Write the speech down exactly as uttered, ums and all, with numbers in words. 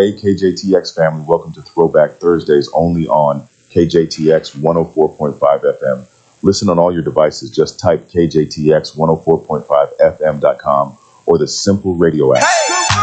Hey, K J T X family, welcome to Throwback Thursdays only on K J T X one oh four point five F M. Listen on all your devices. Just type K J T X one oh four point five F M dot com or the Simple Radio app. Hey!